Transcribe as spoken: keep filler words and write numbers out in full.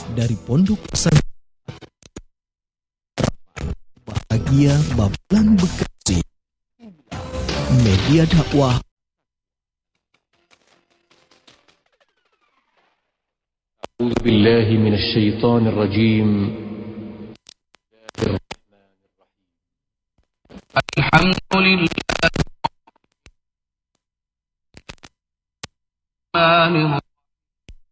dari Pondok Pesantren Bahagia Babelan Bekasi, media dakwah. أعوذ بالله من الشيطان الرجيم. الحمد لله